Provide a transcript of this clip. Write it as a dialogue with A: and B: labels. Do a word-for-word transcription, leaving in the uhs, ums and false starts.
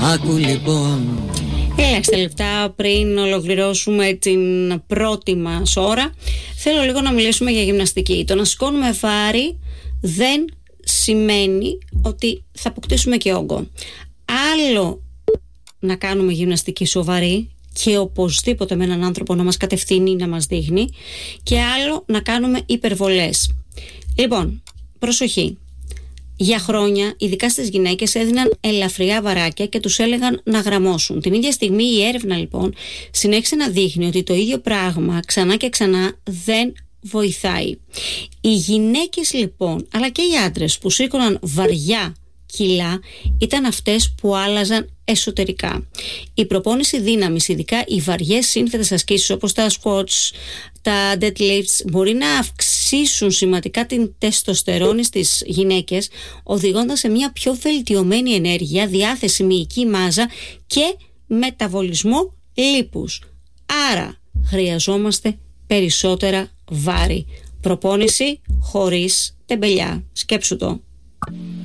A: Άκου λοιπόν.
B: Ελάχιστα λεπτά πριν ολοκληρώσουμε την πρώτη μας ώρα, θέλω λίγο να μιλήσουμε για γυμναστική. Το να σηκώνουμε βάρη δεν σημαίνει ότι θα αποκτήσουμε και όγκο. Άλλο να κάνουμε γυμναστική σοβαρή και οπωσδήποτε με έναν άνθρωπο να μας κατευθύνει, να μας δείχνει, και άλλο να κάνουμε υπερβολές. Λοιπόν, προσοχή. Για χρόνια, ειδικά στις γυναίκες, έδιναν ελαφριά βαράκια και τους έλεγαν να γραμμώσουν. Την ίδια στιγμή η έρευνα λοιπόν συνέχισε να δείχνει ότι το ίδιο πράγμα ξανά και ξανά δεν βοηθάει. Οι γυναίκες λοιπόν, αλλά και οι άντρες που σήκωναν βαριά κιλά, ήταν αυτές που άλλαζαν εσωτερικά. Η προπόνηση δύναμης, ειδικά οι βαριές σύνθετες ασκήσεις όπως τα squats, τα deadlifts, μπορεί να αυξήσουν σημαντικά την τεστοστερόνη στις γυναίκες, οδηγώντας σε μια πιο βελτιωμένη ενέργεια, διάθεση, μυϊκή μάζα και μεταβολισμό λίπους. Άρα χρειαζόμαστε περισσότερα βάρη. Προπόνηση χωρίς τεμπελιά. Σκέψου το.